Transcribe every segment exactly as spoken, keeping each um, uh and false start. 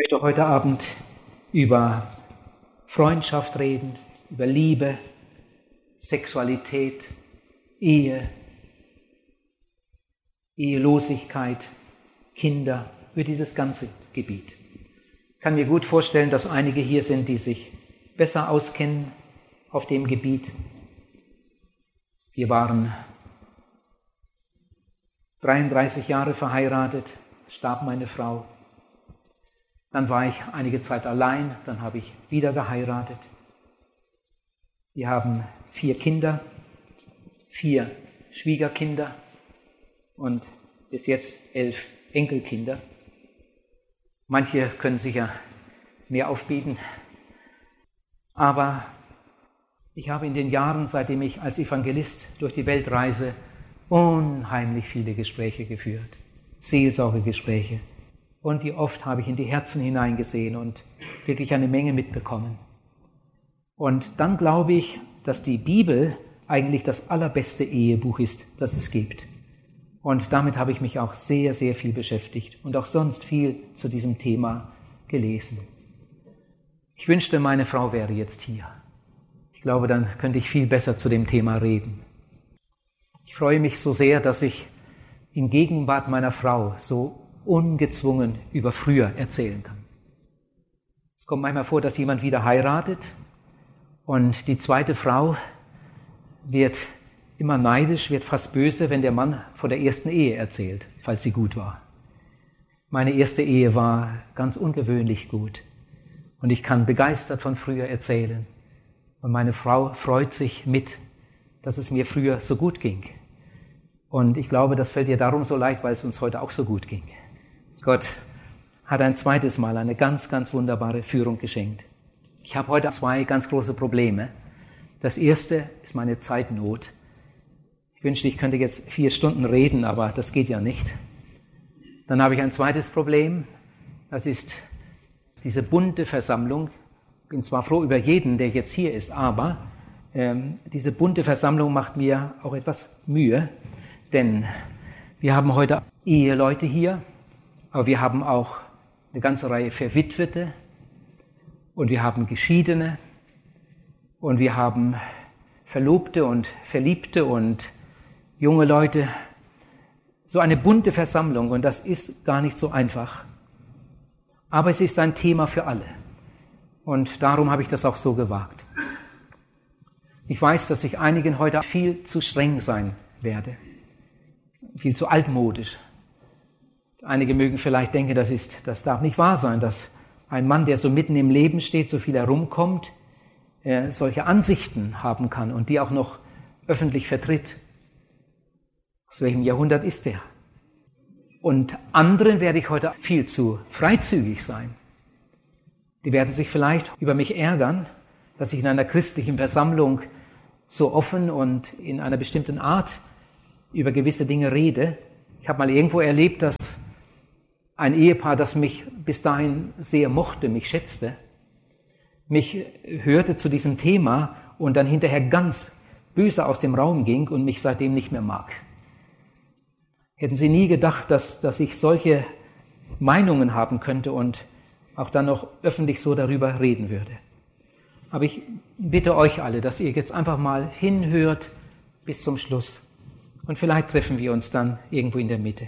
Ich möchte heute Abend über Freundschaft reden, über Liebe, Sexualität, Ehe, Ehelosigkeit, Kinder, über dieses ganze Gebiet. Ich kann mir gut vorstellen, dass einige hier sind, die sich besser auskennen auf dem Gebiet. Wir waren dreiunddreißig Jahre verheiratet, starb meine Frau. Dann war ich einige Zeit allein, dann habe ich wieder geheiratet. Wir haben vier Kinder, vier Schwiegerkinder und bis jetzt elf Enkelkinder. Manche können sicher mehr aufbieten. Aber ich habe in den Jahren, seitdem ich als Evangelist durch die Welt reise, unheimlich viele Gespräche geführt, Seelsorgegespräche. Und wie oft habe ich in die Herzen hineingesehen und wirklich eine Menge mitbekommen. Und dann glaube ich, dass die Bibel eigentlich das allerbeste Ehebuch ist, das es gibt. Und damit habe ich mich auch sehr, sehr viel beschäftigt und auch sonst viel zu diesem Thema gelesen. Ich wünschte, meine Frau wäre jetzt hier. Ich glaube, dann könnte ich viel besser zu dem Thema reden. Ich freue mich so sehr, dass ich in Gegenwart meiner Frau so ungezwungen über früher erzählen kann. Es kommt manchmal vor, dass jemand wieder heiratet und die zweite Frau wird immer neidisch, wird fast böse, wenn der Mann von der ersten Ehe erzählt, falls sie gut war. Meine erste Ehe war ganz ungewöhnlich gut und ich kann begeistert von früher erzählen. Und meine Frau freut sich mit, dass es mir früher so gut ging. Und ich glaube, das fällt ihr darum so leicht, weil es uns heute auch so gut ging. Gott hat ein zweites Mal eine ganz, ganz wunderbare Führung geschenkt. Ich habe heute zwei ganz große Probleme. Das erste ist meine Zeitnot. Ich wünschte, ich könnte jetzt vier Stunden reden, aber das geht ja nicht. Dann habe ich ein zweites Problem. Das ist diese bunte Versammlung. Ich bin zwar froh über jeden, der jetzt hier ist, aber ähm, diese bunte Versammlung macht mir auch etwas Mühe. Denn wir haben heute Eheleute hier, aber wir haben auch eine ganze Reihe Verwitwete und wir haben Geschiedene und wir haben Verlobte und Verliebte und junge Leute. So eine bunte Versammlung und das ist gar nicht so einfach. Aber es ist ein Thema für alle und darum habe ich das auch so gewagt. Ich weiß, dass ich einigen heute viel zu streng sein werde. Viel zu altmodisch. Einige mögen vielleicht denken, das ist, das darf nicht wahr sein, dass ein Mann, der so mitten im Leben steht, so viel herumkommt, äh, solche Ansichten haben kann und die auch noch öffentlich vertritt. Aus welchem Jahrhundert ist der? Und anderen werde ich heute viel zu freizügig sein. Die werden sich vielleicht über mich ärgern, dass ich in einer christlichen Versammlung so offen und in einer bestimmten Art über gewisse Dinge rede. Ich habe mal irgendwo erlebt, dass ein Ehepaar, das mich bis dahin sehr mochte, mich schätzte, mich hörte zu diesem Thema und dann hinterher ganz böse aus dem Raum ging und mich seitdem nicht mehr mag. Hätten sie nie gedacht, dass, dass ich solche Meinungen haben könnte und auch dann noch öffentlich so darüber reden würde. Aber ich bitte euch alle, dass ihr jetzt einfach mal hinhört bis zum Schluss. Und vielleicht treffen wir uns dann irgendwo in der Mitte.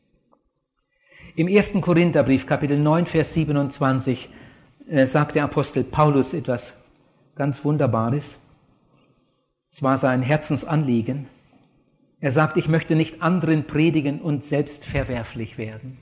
Im ersten Korintherbrief, Kapitel neun, Vers siebenundzwanzig, äh, sagt der Apostel Paulus etwas ganz Wunderbares. Es war sein Herzensanliegen. Er sagt, ich möchte nicht anderen predigen und selbst verwerflich werden.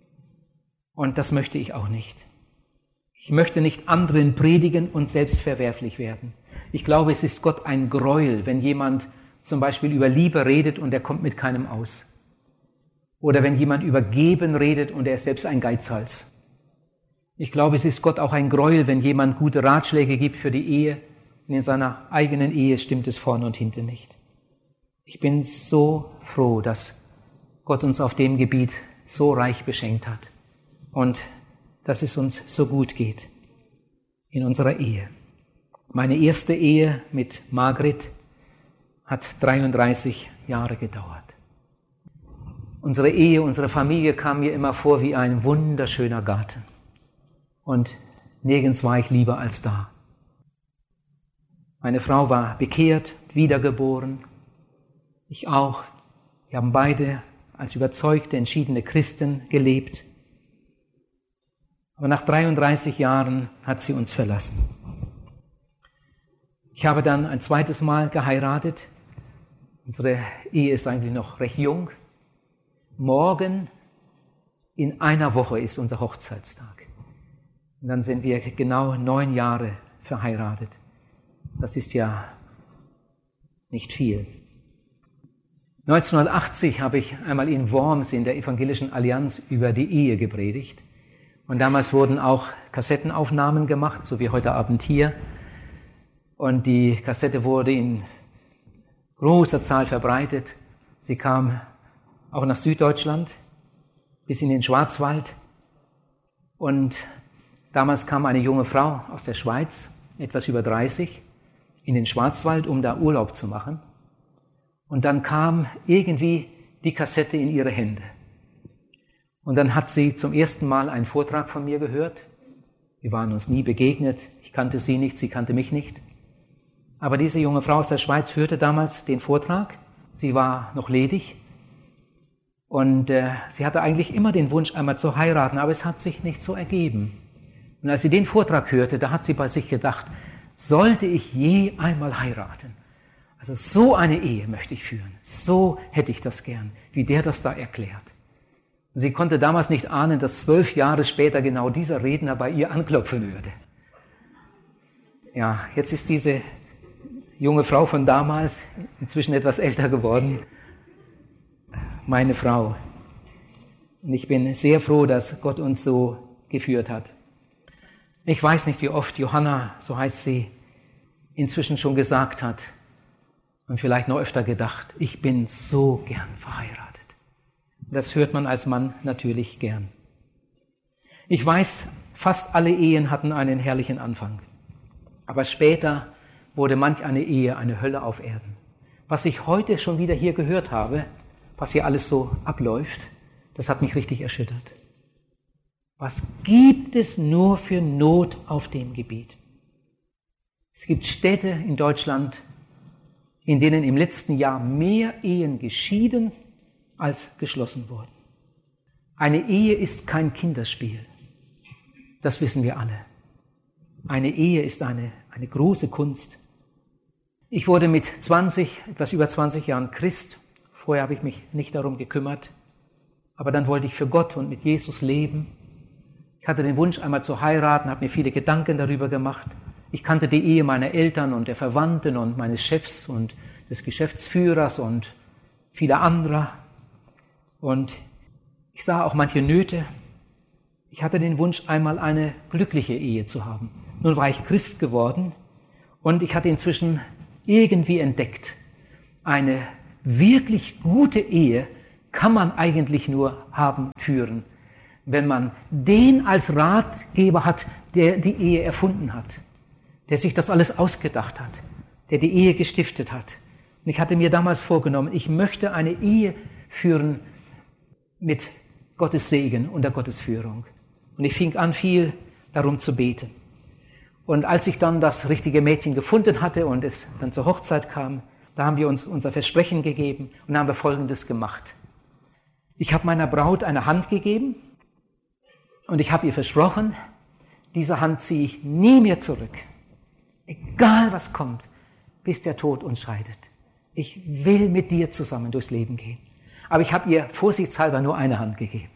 Und das möchte ich auch nicht. Ich möchte nicht anderen predigen und selbst verwerflich werden. Ich glaube, es ist Gott ein Gräuel, wenn jemand zum Beispiel über Liebe redet und er kommt mit keinem aus. Oder wenn jemand über Geben redet und er ist selbst ein Geizhals. Ich glaube, es ist Gott auch ein Gräuel, wenn jemand gute Ratschläge gibt für die Ehe und in seiner eigenen Ehe stimmt es vorne und hinten nicht. Ich bin so froh, dass Gott uns auf dem Gebiet so reich beschenkt hat und dass es uns so gut geht in unserer Ehe. Meine erste Ehe mit Margret hat dreiunddreißig Jahre gedauert. Unsere Ehe, unsere Familie kam mir immer vor wie ein wunderschöner Garten. Und nirgends war ich lieber als da. Meine Frau war bekehrt, wiedergeboren. Ich auch. Wir haben beide als überzeugte, entschiedene Christen gelebt. Aber nach dreiunddreißig Jahren hat sie uns verlassen. Ich habe dann ein zweites Mal geheiratet. Unsere Ehe ist eigentlich noch recht jung. Morgen in einer Woche ist unser Hochzeitstag. Und dann sind wir genau neun Jahre verheiratet. Das ist ja nicht viel. neunzehnhundertachtzig habe ich einmal in Worms in der Evangelischen Allianz über die Ehe gepredigt. Und damals wurden auch Kassettenaufnahmen gemacht, so wie heute Abend hier. Und die Kassette wurde in großer Zahl verbreitet. Sie kam auch nach Süddeutschland, bis in den Schwarzwald. Und damals kam eine junge Frau aus der Schweiz, etwas über dreißig, in den Schwarzwald, um da Urlaub zu machen. Und dann kam irgendwie die Kassette in ihre Hände. Und dann hat sie zum ersten Mal einen Vortrag von mir gehört. Wir waren uns nie begegnet. Ich kannte sie nicht, sie kannte mich nicht. Aber diese junge Frau aus der Schweiz hörte damals den Vortrag. Sie war noch ledig. Und äh, sie hatte eigentlich immer den Wunsch, einmal zu heiraten, aber es hat sich nicht so ergeben. Und als sie den Vortrag hörte, da hat sie bei sich gedacht, sollte ich je einmal heiraten? Also so eine Ehe möchte ich führen. So hätte ich das gern, wie der das da erklärt. Und sie konnte damals nicht ahnen, dass zwölf Jahre später genau dieser Redner bei ihr anklopfen würde. Ja, jetzt ist diese junge Frau von damals, inzwischen etwas älter geworden, meine Frau. Und ich bin sehr froh, dass Gott uns so geführt hat. Ich weiß nicht, wie oft Johanna, so heißt sie, inzwischen schon gesagt hat und vielleicht noch öfter gedacht, ich bin so gern verheiratet. Das hört man als Mann natürlich gern. Ich weiß, fast alle Ehen hatten einen herrlichen Anfang. Aber später wurde manch eine Ehe eine Hölle auf Erden. Was ich heute schon wieder hier gehört habe, was hier alles so abläuft, das hat mich richtig erschüttert. Was gibt es nur für Not auf dem Gebiet? Es gibt Städte in Deutschland, in denen im letzten Jahr mehr Ehen geschieden als geschlossen wurden. Eine Ehe ist kein Kinderspiel. Das wissen wir alle. Eine Ehe ist eine, eine große Kunst. Ich wurde mit zwanzig, etwas über zwanzig Jahren Christ. Vorher habe ich mich nicht darum gekümmert. Aber dann wollte ich für Gott und mit Jesus leben. Ich hatte den Wunsch, einmal zu heiraten, habe mir viele Gedanken darüber gemacht. Ich kannte die Ehe meiner Eltern und der Verwandten und meines Chefs und des Geschäftsführers und vieler anderer. Und ich sah auch manche Nöte. Ich hatte den Wunsch, einmal eine glückliche Ehe zu haben. Nun war ich Christ geworden und ich hatte inzwischen irgendwie entdeckt, eine wirklich gute Ehe kann man eigentlich nur haben, führen, wenn man den als Ratgeber hat, der die Ehe erfunden hat, der sich das alles ausgedacht hat, der die Ehe gestiftet hat. Und ich hatte mir damals vorgenommen, ich möchte eine Ehe führen mit Gottes Segen und der Gottes Führung. Und ich fing an, viel darum zu beten. Und als ich dann das richtige Mädchen gefunden hatte und es dann zur Hochzeit kam, da haben wir uns unser Versprechen gegeben und haben wir Folgendes gemacht. Ich habe meiner Braut eine Hand gegeben und ich habe ihr versprochen, diese Hand ziehe ich nie mehr zurück. Egal was kommt, bis der Tod uns scheidet. Ich will mit dir zusammen durchs Leben gehen. Aber ich habe ihr vorsichtshalber nur eine Hand gegeben.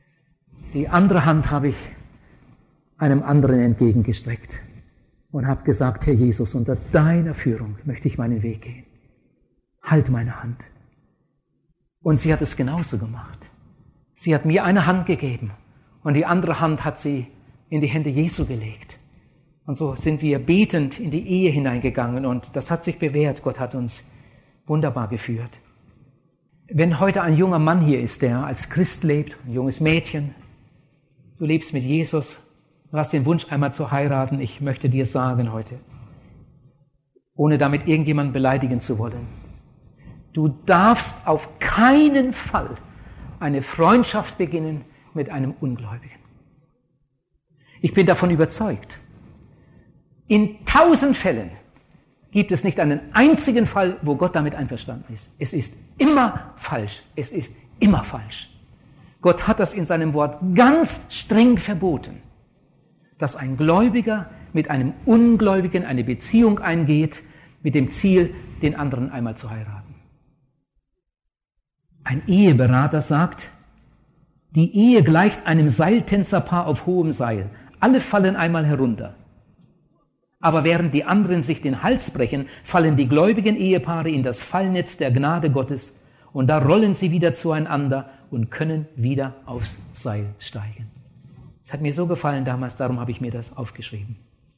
Die andere Hand habe ich einem anderen entgegengestreckt und habe gesagt, Herr Jesus, unter deiner Führung möchte ich meinen Weg gehen. Halt meine Hand. Und sie hat es genauso gemacht. Sie hat mir eine Hand gegeben und die andere Hand hat sie in die Hände Jesu gelegt. Und so sind wir betend in die Ehe hineingegangen und das hat sich bewährt. Gott hat uns wunderbar geführt. Wenn heute ein junger Mann hier ist, der als Christ lebt, ein junges Mädchen, du lebst mit Jesus, du hast den Wunsch, einmal zu heiraten, ich möchte dir sagen heute, ohne damit irgendjemanden beleidigen zu wollen, du darfst auf keinen Fall eine Freundschaft beginnen mit einem Ungläubigen. Ich bin davon überzeugt. In tausend Fällen gibt es nicht einen einzigen Fall, wo Gott damit einverstanden ist. Es ist immer falsch. Es ist immer falsch. Gott hat das in seinem Wort ganz streng verboten, dass ein Gläubiger mit einem Ungläubigen eine Beziehung eingeht, mit dem Ziel, den anderen einmal zu heiraten. Ein Eheberater sagt, die Ehe gleicht einem Seiltänzerpaar auf hohem Seil. Alle fallen einmal herunter. Aber während die anderen sich den Hals brechen, fallen die gläubigen Ehepaare in das Fallnetz der Gnade Gottes und da rollen sie wieder zueinander und können wieder aufs Seil steigen. Es hat mir so gefallen damals, darum habe ich mir das aufgeschrieben.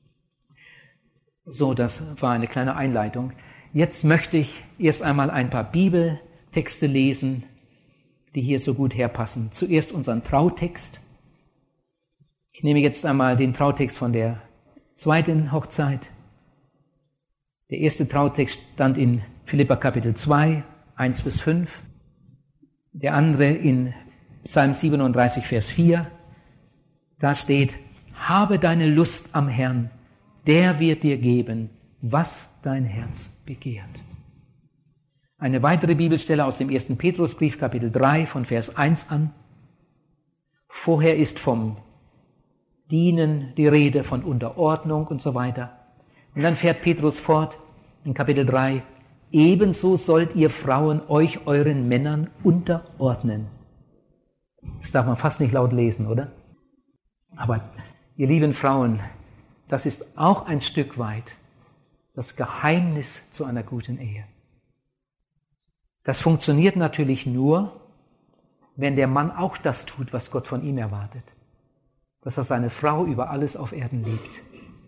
So, das war eine kleine Einleitung. Jetzt möchte ich erst einmal ein paar Bibeltexte lesen, die hier so gut herpassen. Zuerst unseren Trautext. Ich nehme jetzt einmal den Trautext von der zweiten Hochzeit. Der erste Trautext stand in Philipper Kapitel zwei, eins bis fünf. Der andere in Psalm siebenunddreißig, Vers vier. Da steht, habe deine Lust am Herrn, der wird dir geben, was dein Herz begehrt. Eine weitere Bibelstelle aus dem ersten Petrusbrief, Kapitel drei, von Vers eins an. Vorher ist vom Dienen die Rede, von Unterordnung und so weiter. Und dann fährt Petrus fort in Kapitel drei, ebenso sollt ihr Frauen euch euren Männern unterordnen. Das darf man fast nicht laut lesen, oder? Aber ihr lieben Frauen, das ist auch ein Stück weit das Geheimnis zu einer guten Ehe. Das funktioniert natürlich nur, wenn der Mann auch das tut, was Gott von ihm erwartet. Dass er seine Frau über alles auf Erden liebt.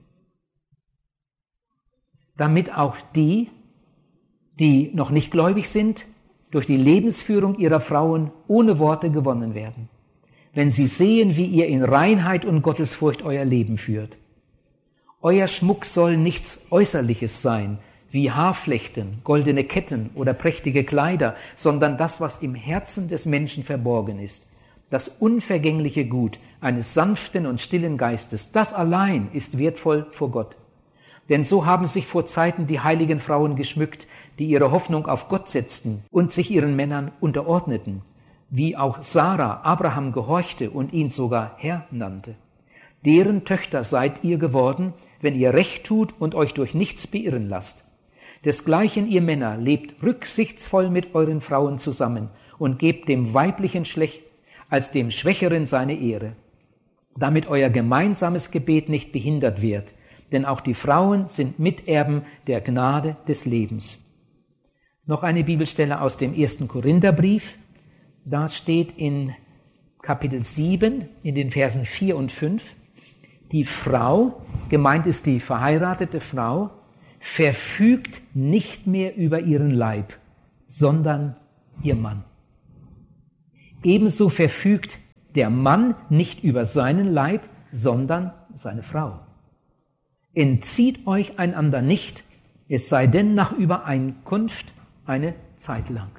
Damit auch die, die noch nicht gläubig sind, durch die Lebensführung ihrer Frauen ohne Worte gewonnen werden. Wenn sie sehen, wie ihr in Reinheit und Gottesfurcht euer Leben führt. Euer Schmuck soll nichts Äußerliches sein, wie Haarflechten, goldene Ketten oder prächtige Kleider, sondern das, was im Herzen des Menschen verborgen ist. Das unvergängliche Gut eines sanften und stillen Geistes, das allein ist wertvoll vor Gott. Denn so haben sich vor Zeiten die heiligen Frauen geschmückt, die ihre Hoffnung auf Gott setzten und sich ihren Männern unterordneten, wie auch Sarah Abraham gehorchte und ihn sogar Herr nannte. Deren Töchter seid ihr geworden, wenn ihr Recht tut und euch durch nichts beirren lasst. Desgleichen, ihr Männer, lebt rücksichtsvoll mit euren Frauen zusammen und gebt dem weiblichen Geschlecht als dem Schwächeren seine Ehre, damit euer gemeinsames Gebet nicht behindert wird, denn auch die Frauen sind Miterben der Gnade des Lebens. Noch eine Bibelstelle aus dem ersten Korintherbrief, da steht in Kapitel sieben, in den Versen vier und fünf, die Frau, gemeint ist die verheiratete Frau, verfügt nicht mehr über ihren Leib, sondern ihr Mann. Ebenso verfügt der Mann nicht über seinen Leib, sondern seine Frau. Entzieht euch einander nicht, es sei denn nach Übereinkunft eine Zeit lang.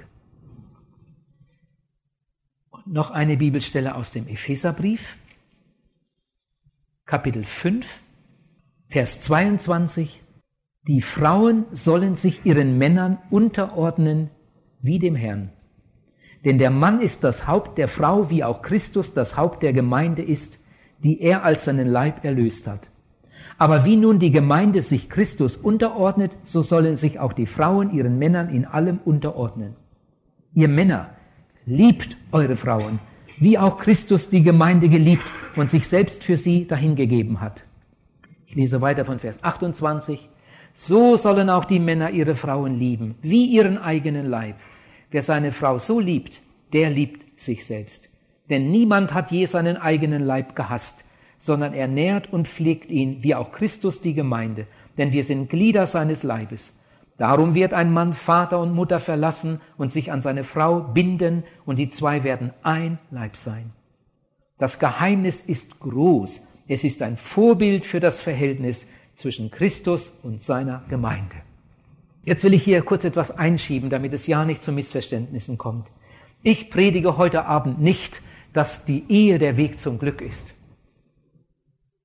Und noch eine Bibelstelle aus dem Epheserbrief, Kapitel fünf, Vers zweiundzwanzig. Die Frauen sollen sich ihren Männern unterordnen wie dem Herrn. Denn der Mann ist das Haupt der Frau, wie auch Christus das Haupt der Gemeinde ist, die er als seinen Leib erlöst hat. Aber wie nun die Gemeinde sich Christus unterordnet, so sollen sich auch die Frauen ihren Männern in allem unterordnen. Ihr Männer, liebt eure Frauen, wie auch Christus die Gemeinde geliebt und sich selbst für sie dahingegeben hat. Ich lese weiter von Vers achtundzwanzig. So sollen auch die Männer ihre Frauen lieben, wie ihren eigenen Leib. Wer seine Frau so liebt, der liebt sich selbst. Denn niemand hat je seinen eigenen Leib gehasst, sondern er nährt und pflegt ihn, wie auch Christus die Gemeinde. Denn wir sind Glieder seines Leibes. Darum wird ein Mann Vater und Mutter verlassen und sich an seine Frau binden, und die zwei werden ein Leib sein. Das Geheimnis ist groß. Es ist ein Vorbild für das Verhältnis zwischen Christus und seiner Gemeinde. Jetzt will ich hier kurz etwas einschieben, damit es ja nicht zu Missverständnissen kommt. Ich predige heute Abend nicht, dass die Ehe der Weg zum Glück ist.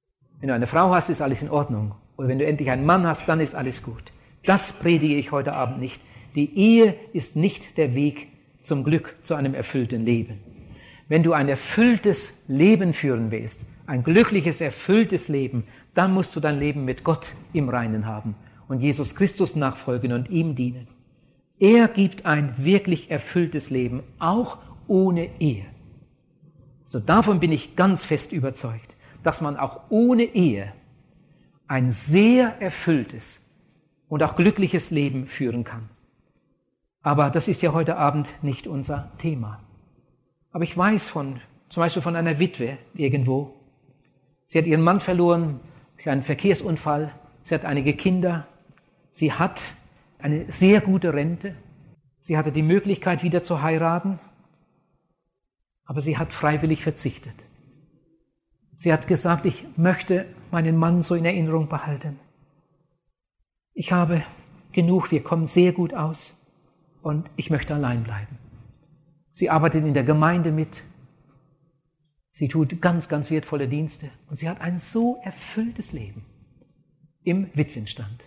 Wenn du eine Frau hast, ist alles in Ordnung. Oder wenn du endlich einen Mann hast, dann ist alles gut. Das predige ich heute Abend nicht. Die Ehe ist nicht der Weg zum Glück, zu einem erfüllten Leben. Wenn du ein erfülltes Leben führen willst, ein glückliches, erfülltes Leben, dann musst du dein Leben mit Gott im Reinen haben und Jesus Christus nachfolgen und ihm dienen. Er gibt ein wirklich erfülltes Leben, auch ohne Ehe. So davon bin ich ganz fest überzeugt, dass man auch ohne Ehe ein sehr erfülltes und auch glückliches Leben führen kann. Aber das ist ja heute Abend nicht unser Thema. Aber ich weiß von, zum Beispiel von einer Witwe irgendwo, sie hat ihren Mann verloren durch einen Verkehrsunfall, sie hat einige Kinder, sie hat eine sehr gute Rente, sie hatte die Möglichkeit wieder zu heiraten, aber sie hat freiwillig verzichtet. Sie hat gesagt, ich möchte meinen Mann so in Erinnerung behalten. Ich habe genug, wir kommen sehr gut aus und ich möchte allein bleiben. Sie arbeitet in der Gemeinde mit, sie tut ganz, ganz wertvolle Dienste und sie hat ein so erfülltes Leben im Witwenstand.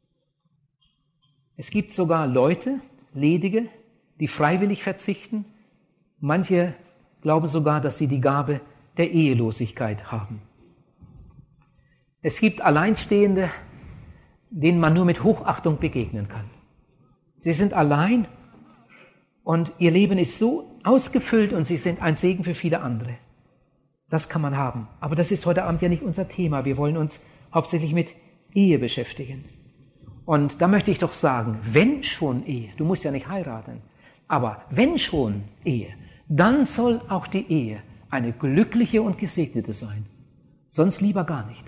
Es gibt sogar Leute, Ledige, die freiwillig verzichten. Manche glauben sogar, dass sie die Gabe der Ehelosigkeit haben. Es gibt Alleinstehende, denen man nur mit Hochachtung begegnen kann. Sie sind allein und ihr Leben ist so ausgefüllt und sie sind ein Segen für viele andere. Das kann man haben. Aber das ist heute Abend ja nicht unser Thema. Wir wollen uns hauptsächlich mit Ehe beschäftigen. Und da möchte ich doch sagen, wenn schon Ehe, du musst ja nicht heiraten, aber wenn schon Ehe, dann soll auch die Ehe eine glückliche und gesegnete sein. Sonst lieber gar nicht.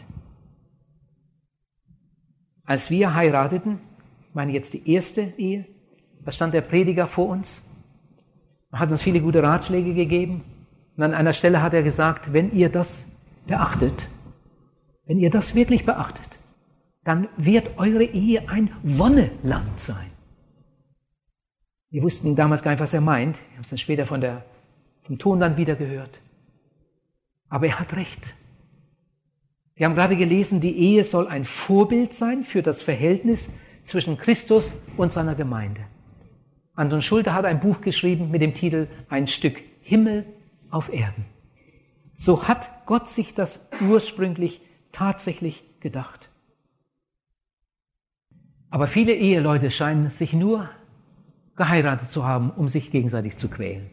Als wir heirateten, ich meine jetzt die erste Ehe, da stand der Prediger vor uns, er hat uns viele gute Ratschläge gegeben und an einer Stelle hat er gesagt, wenn ihr das beachtet, wenn ihr das wirklich beachtet, dann wird eure Ehe ein Wonneland sein. Wir wussten damals gar nicht, was er meint. Wir haben es dann später von der, vom Tonland wieder gehört. Aber er hat recht. Wir haben gerade gelesen, die Ehe soll ein Vorbild sein für das Verhältnis zwischen Christus und seiner Gemeinde. Anton Schulte hat ein Buch geschrieben mit dem Titel Ein Stück Himmel auf Erden. So hat Gott sich das ursprünglich tatsächlich gedacht. Aber viele Eheleute scheinen sich nur geheiratet zu haben, um sich gegenseitig zu quälen.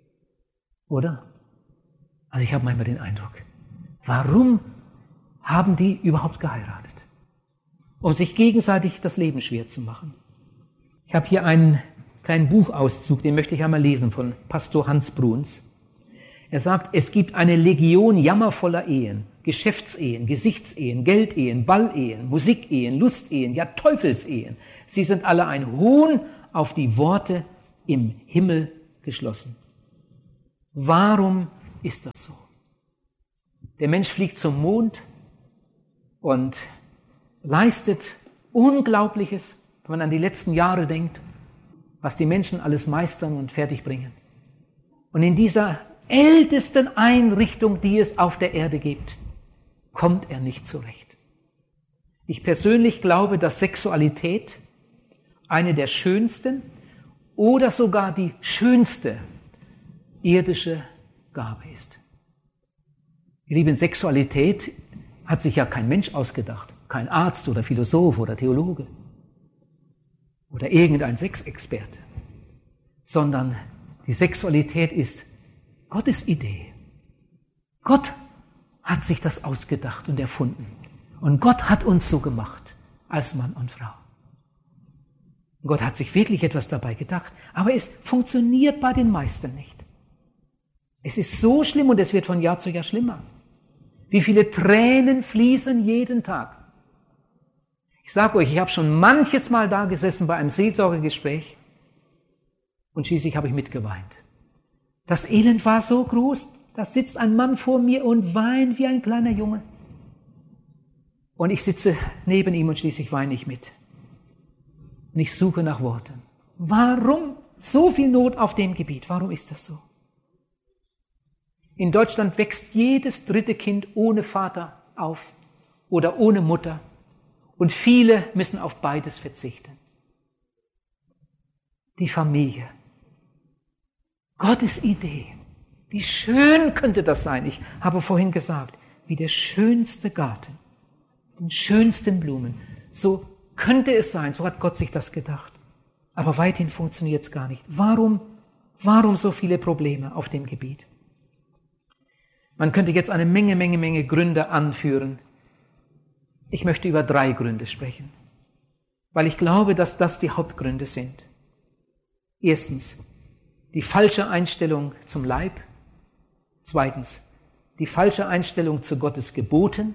Oder? Also ich habe manchmal den Eindruck, warum haben die überhaupt geheiratet? Um sich gegenseitig das Leben schwer zu machen. Ich habe hier einen kleinen Buchauszug, den möchte ich einmal lesen, von Pastor Hans Bruns. Er sagt, es gibt eine Legion jammervoller Ehen, Geschäftsehen, Gesichtsehen, Geldehen, Ballehen, Musikehen, Lustehen, ja Teufelsehen. Sie sind alle ein Hohn auf die Worte im Himmel geschlossen. Warum ist das so? Der Mensch fliegt zum Mond und leistet Unglaubliches, wenn man an die letzten Jahre denkt, was die Menschen alles meistern und fertigbringen. Und in dieser ältesten Einrichtung, die es auf der Erde gibt, kommt er nicht zurecht. Ich persönlich glaube, dass Sexualität eine der schönsten oder sogar die schönste irdische Gabe ist. Ihr Lieben, Sexualität hat sich ja kein Mensch ausgedacht, kein Arzt oder Philosoph oder Theologe oder irgendein Sexexperte, sondern die Sexualität ist Gottes Idee. Gott hat sich das ausgedacht und erfunden. Und Gott hat uns so gemacht, als Mann und Frau. Und Gott hat sich wirklich etwas dabei gedacht, aber es funktioniert bei den meisten nicht. Es ist so schlimm und es wird von Jahr zu Jahr schlimmer. Wie viele Tränen fließen jeden Tag. Ich sage euch, ich habe schon manches Mal da gesessen bei einem Seelsorgegespräch und schließlich habe ich mitgeweint. Das Elend war so groß, da sitzt ein Mann vor mir und weint wie ein kleiner Junge. Und ich sitze neben ihm und schließlich weine ich mit. Und ich suche nach Worten. Warum so viel Not auf dem Gebiet? Warum ist das so? In Deutschland wächst jedes dritte Kind ohne Vater auf. oder ohne Mutter. Und viele müssen auf beides verzichten. Die Familie. Gottes Idee. Wie schön könnte das sein? Ich habe vorhin gesagt, wie der schönste Garten, den schönsten Blumen. So könnte es sein, so hat Gott sich das gedacht. Aber weithin funktioniert es gar nicht. Warum, warum so viele Probleme auf dem Gebiet? Man könnte jetzt eine Menge, Menge, Menge Gründe anführen. Ich möchte über drei Gründe sprechen, weil ich glaube, dass das die Hauptgründe sind. Erstens, die falsche Einstellung zum Leib. Zweitens, die falsche Einstellung zu Gottes Geboten.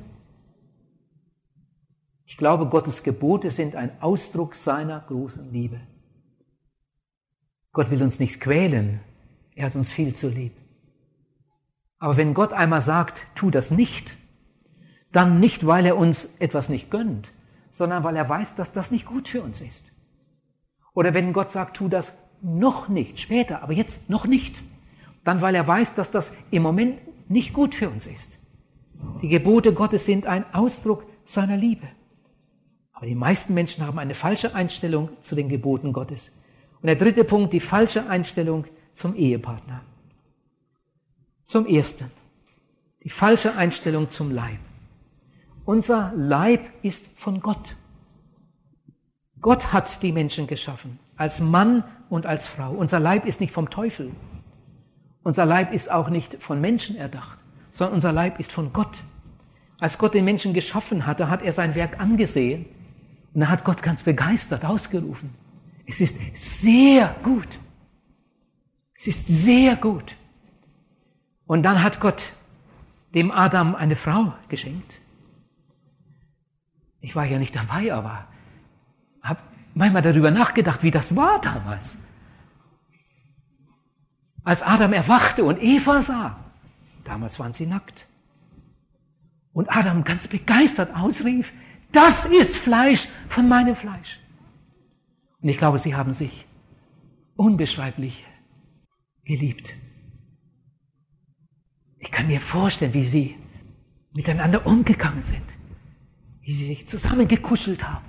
Ich glaube, Gottes Gebote sind ein Ausdruck seiner großen Liebe. Gott will uns nicht quälen, er hat uns viel zu lieb. Aber wenn Gott einmal sagt, tu das nicht, dann nicht, weil er uns etwas nicht gönnt, sondern weil er weiß, dass das nicht gut für uns ist. Oder wenn Gott sagt, tu das noch nicht, später, aber jetzt noch nicht, dann weil er weiß, dass das im Moment nicht gut für uns ist. Die Gebote Gottes sind ein Ausdruck seiner Liebe. Aber die meisten Menschen haben eine falsche Einstellung zu den Geboten Gottes. Und der dritte Punkt, die falsche Einstellung zum Ehepartner. Zum Ersten, die falsche Einstellung zum Leib. Unser Leib ist von Gott. Gott hat die Menschen geschaffen, als Mann und als Frau. Unser Leib ist nicht vom Teufel. Unser Leib ist auch nicht von Menschen erdacht, sondern unser Leib ist von Gott. Als Gott den Menschen geschaffen hatte, hat er sein Werk angesehen und da hat Gott ganz begeistert ausgerufen. Es ist sehr gut. Es ist sehr gut. Und dann hat Gott dem Adam eine Frau geschenkt. Ich war ja nicht dabei, aber habe manchmal darüber nachgedacht, wie das war damals. Als Adam erwachte und Eva sah, damals waren sie nackt. Und Adam ganz begeistert ausrief, das ist Fleisch von meinem Fleisch. Und ich glaube, sie haben sich unbeschreiblich geliebt. Ich kann mir vorstellen, wie sie miteinander umgegangen sind, wie sie sich zusammengekuschelt haben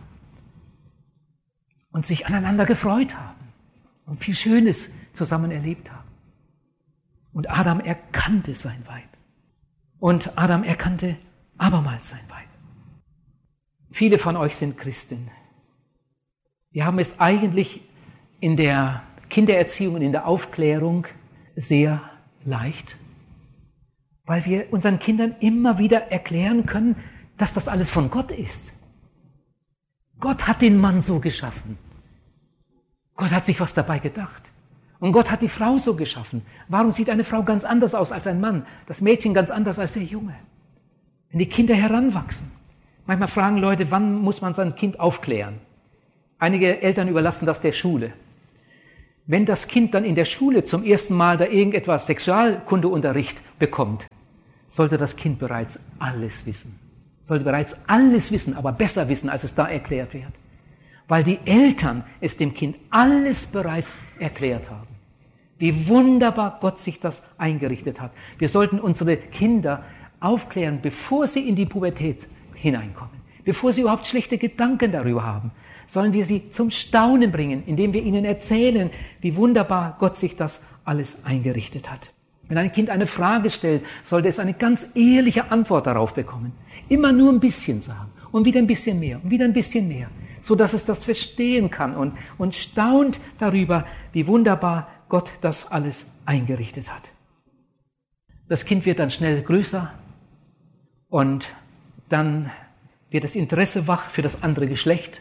und sich aneinander gefreut haben und viel Schönes zusammen erlebt haben. Und Adam erkannte sein Weib. Und Adam erkannte abermals sein Weib. Viele von euch sind Christen. Wir haben es eigentlich in der Kindererziehung und in der Aufklärung sehr leicht, weil wir unseren Kindern immer wieder erklären können, dass das alles von Gott ist. Gott hat den Mann so geschaffen. Gott hat sich was dabei gedacht. Und Gott hat die Frau so geschaffen. Warum sieht eine Frau ganz anders aus als ein Mann? Das Mädchen ganz anders als der Junge. Wenn die Kinder heranwachsen. Manchmal fragen Leute, wann muss man sein Kind aufklären? Einige Eltern überlassen das der Schule. Wenn das Kind dann in der Schule zum ersten Mal da irgendetwas Sexualkundeunterricht bekommt, sollte das Kind bereits alles wissen. Sollte bereits alles wissen, aber besser wissen, als es da erklärt wird. Weil die Eltern es dem Kind alles bereits erklärt haben. Wie wunderbar Gott sich das eingerichtet hat. Wir sollten unsere Kinder aufklären, bevor sie in die Pubertät hineinkommen. Bevor sie überhaupt schlechte Gedanken darüber haben, sollen wir sie zum Staunen bringen, indem wir ihnen erzählen, wie wunderbar Gott sich das alles eingerichtet hat. Wenn ein Kind eine Frage stellt, sollte es eine ganz ehrliche Antwort darauf bekommen. Immer nur ein bisschen sagen und wieder ein bisschen mehr und wieder ein bisschen mehr, so dass es das verstehen kann und, und staunt darüber, wie wunderbar Gott das alles eingerichtet hat. Das Kind wird dann schnell größer und dann wird das Interesse wach für das andere Geschlecht.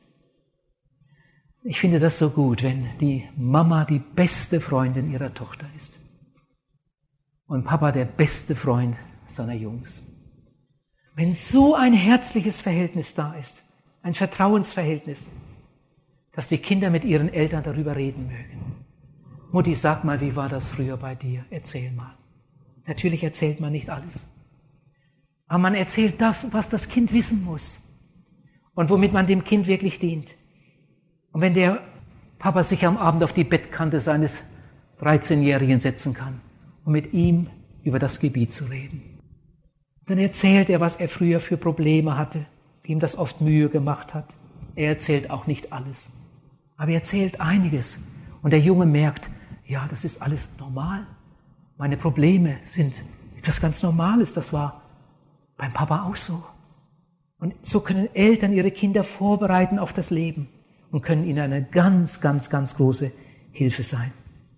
Ich finde das so gut, wenn die Mama die beste Freundin ihrer Tochter ist und Papa der beste Freund seiner Jungs. Wenn so ein herzliches Verhältnis da ist, ein Vertrauensverhältnis, dass die Kinder mit ihren Eltern darüber reden mögen. Mutti, sag mal, wie war das früher bei dir? Erzähl mal. Natürlich erzählt man nicht alles. Aber man erzählt das, was das Kind wissen muss und womit man dem Kind wirklich dient. Und wenn der Papa sich am Abend auf die Bettkante seines dreizehnjährigen setzen kann, um mit ihm über das Gebiet zu reden. Dann erzählt er, was er früher für Probleme hatte, wie ihm das oft Mühe gemacht hat. Er erzählt auch nicht alles, aber er erzählt einiges. Und der Junge merkt, ja, das ist alles normal. Meine Probleme sind etwas ganz Normales, das war beim Papa auch so. Und so können Eltern ihre Kinder vorbereiten auf das Leben und können ihnen eine ganz, ganz, ganz große Hilfe sein.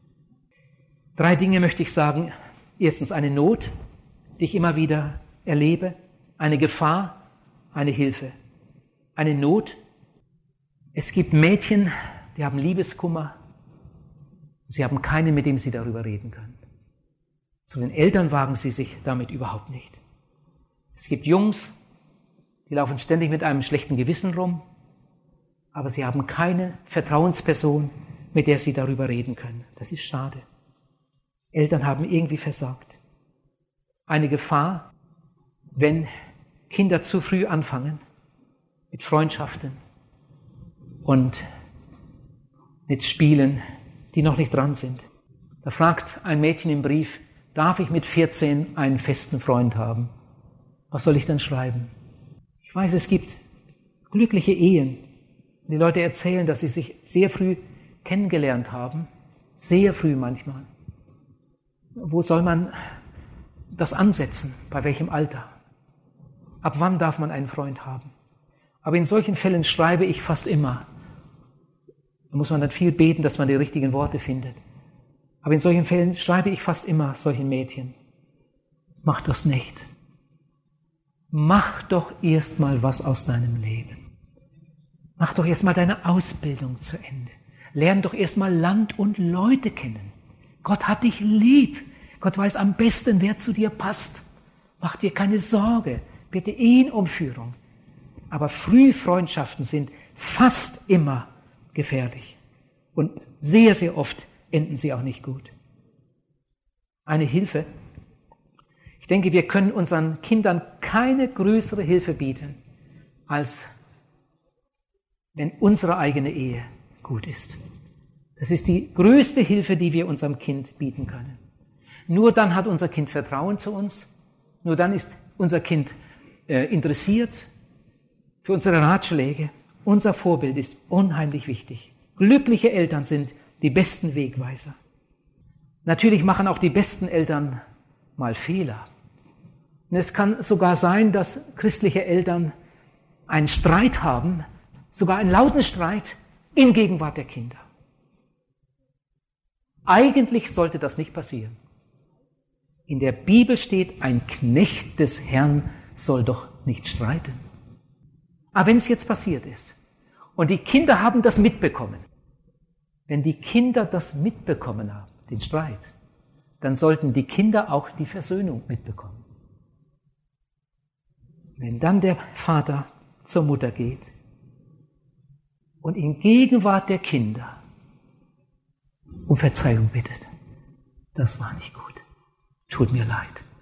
Drei Dinge möchte ich sagen. Erstens eine Not, die ich immer wieder erlebe, eine Gefahr, eine Hilfe. Eine Not. Es gibt Mädchen, die haben Liebeskummer. Sie haben keinen, mit dem sie darüber reden können. Zu den Eltern wagen sie sich damit überhaupt nicht. Es gibt Jungs, die laufen ständig mit einem schlechten Gewissen rum, aber sie haben keine Vertrauensperson, mit der sie darüber reden können. Das ist schade. Eltern haben irgendwie versagt. Eine Gefahr, wenn Kinder zu früh anfangen mit Freundschaften und mit Spielen, die noch nicht dran sind. Da fragt ein Mädchen im Brief, darf ich mit vierzehn einen festen Freund haben? Was soll ich dann schreiben? Ich weiß, es gibt glückliche Ehen. Die Leute erzählen, dass sie sich sehr früh kennengelernt haben, sehr früh manchmal. Wo soll man das ansetzen? Bei welchem Alter? Ab wann darf man einen Freund haben? Aber in solchen Fällen schreibe ich fast immer. Da muss man dann viel beten, dass man die richtigen Worte findet. Aber in solchen Fällen schreibe ich fast immer solchen Mädchen. Mach das nicht. Mach doch erst mal was aus deinem Leben. Mach doch erst mal deine Ausbildung zu Ende. Lern doch erst mal Land und Leute kennen. Gott hat dich lieb. Gott weiß am besten, wer zu dir passt. Mach dir keine Sorge. Bitte ihn um Führung. Aber Frühfreundschaften sind fast immer gefährlich. Und sehr, sehr oft enden sie auch nicht gut. Eine Hilfe. Ich denke, wir können unseren Kindern keine größere Hilfe bieten, als wenn unsere eigene Ehe gut ist. Das ist die größte Hilfe, die wir unserem Kind bieten können. Nur dann hat unser Kind Vertrauen zu uns. Nur dann ist unser Kind äh, interessiert für unsere Ratschläge. Unser Vorbild ist unheimlich wichtig. Glückliche Eltern sind die besten Wegweiser. Natürlich machen auch die besten Eltern mal Fehler. Und es kann sogar sein, dass christliche Eltern einen Streit haben, sogar einen lauten Streit in Gegenwart der Kinder. Eigentlich sollte das nicht passieren. In der Bibel steht, ein Knecht des Herrn soll doch nicht streiten. Aber wenn es jetzt passiert ist und die Kinder haben das mitbekommen, wenn die Kinder das mitbekommen haben, den Streit, dann sollten die Kinder auch die Versöhnung mitbekommen. Wenn dann der Vater zur Mutter geht und in Gegenwart der Kinder um Verzeihung bittet, das war nicht gut, tut mir leid.